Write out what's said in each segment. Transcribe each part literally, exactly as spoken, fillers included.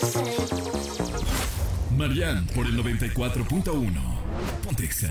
Marian por el noventa y cuatro punto uno. Pontexa.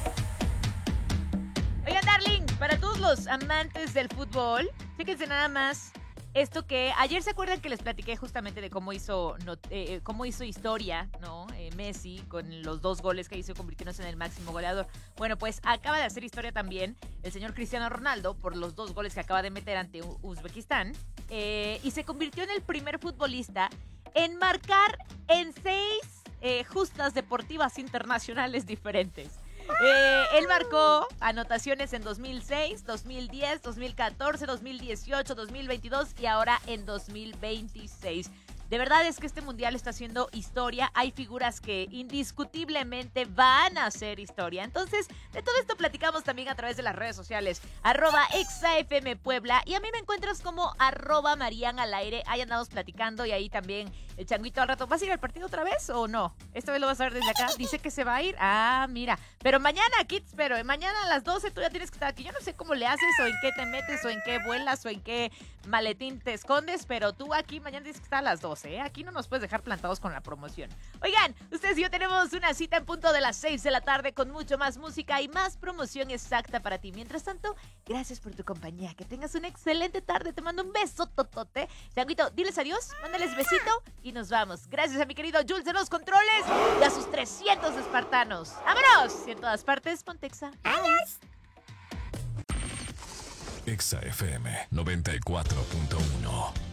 Oigan, darling, para todos los amantes del fútbol, fíjense nada más esto que ayer se acuerdan que les platiqué justamente de cómo hizo no, eh, cómo hizo historia, ¿no? Eh, Messi con los dos goles que hizo convirtiéndose en el máximo goleador. Bueno, pues acaba de hacer historia también el señor Cristiano Ronaldo por los dos goles que acaba de meter ante U- Uzbekistán eh, y se convirtió en el primer futbolista en marcar en seis eh, justas deportivas internacionales diferentes. Eh, él marcó anotaciones en dos mil seis, dos mil diez, dos mil catorce, dos mil dieciocho, dos mil veintidós y ahora en dos mil veintiséis. De verdad es que este mundial está haciendo historia. Hay figuras que indiscutiblemente van a hacer historia. Entonces, de todo esto platicamos también a través de las redes sociales. Arroba ExaFM Puebla. Y a mí me encuentras como arroba Marian al aire. Ahí andamos platicando y ahí también el changuito al rato. ¿Vas a ir al partido otra vez o no? Esta vez lo vas a ver desde acá. Dice que se va a ir. Ah, mira. Pero mañana aquí te espero. Mañana a las doce tú ya tienes que estar aquí. Yo no sé cómo le haces o en qué te metes o en qué vuelas o en qué maletín te escondes. Pero tú aquí mañana tienes que estar a las doce. ¿Eh? Aquí no nos puedes dejar plantados con la promoción. Oigan, ustedes y yo tenemos una cita en punto de las seis de la tarde con mucho más música y más promoción exacta para ti. Mientras tanto, gracias por tu compañía. Que tengas una excelente tarde. Te mando un beso totote. Changuito, diles adiós, mándales besito y nos vamos. Gracias a mi querido Jules de los controles y a sus trescientos espartanos. ¡Vámonos! Y en todas partes, Pontexa. ¡Adiós! Exa F M noventa y cuatro punto uno.